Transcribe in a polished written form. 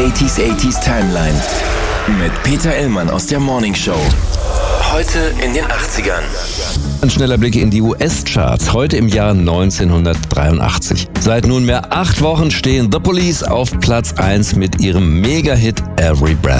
80s Timeline mit Peter Illmann aus der Morning Show. Heute in den 80ern. Ein schneller Blick in die US-Charts, heute im Jahr 1983. Seit nunmehr 8 Wochen stehen The Police auf Platz 1 mit ihrem Mega-Hit Every Breath